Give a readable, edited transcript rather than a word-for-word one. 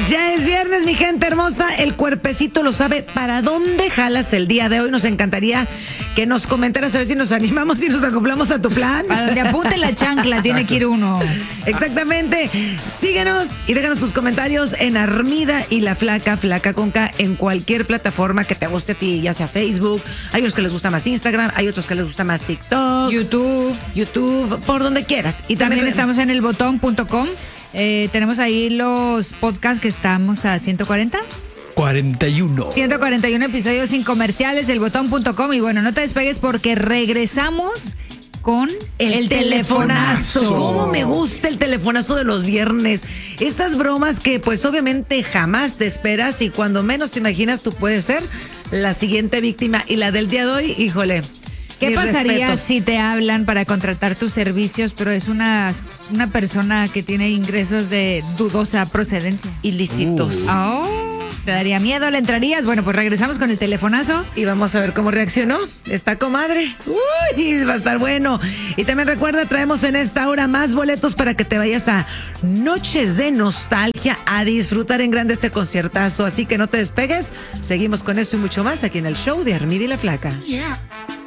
Ya es viernes, mi gente hermosa. El cuerpecito lo sabe para dónde jalas el día de hoy. Nos encantaría que nos comentaras a ver si nos animamos y nos acoplamos a tu plan. Para donde apunte la chancla tiene que ir uno. Exactamente. Síguenos y déjanos tus comentarios en Armida y la Flaca, Flaca con K, en cualquier plataforma que te guste a ti, ya sea Facebook. Hay unos que les gusta más Instagram, hay otros que les gusta más TikTok, YouTube, por donde quieras. Y también estamos en elbotón.com. Tenemos ahí los podcasts que estamos a 140. 141 episodios sin comerciales, elbotón.com. Y bueno, no te despegues porque regresamos con el telefonazo. ¿Cómo me gusta el telefonazo de los viernes? Estas bromas que pues obviamente jamás te esperas y cuando menos te imaginas tú puedes ser la siguiente víctima. Y la del día de hoy, híjole. ¿Qué pasaría si te hablan para contratar tus servicios, pero es una persona que tiene ingresos de dudosa procedencia? Ilícitos. ¿Te daría miedo? ¿Le entrarías? Bueno, pues regresamos con el telefonazo. Y vamos a ver cómo reaccionó esta comadre. Uy, va a estar bueno. Y también recuerda, traemos en esta hora más boletos para que te vayas a Noches de Nostalgia a disfrutar en grande este conciertazo. Así que no te despegues. Seguimos con esto y mucho más aquí en el show de Armida y la Flaca. Yeah.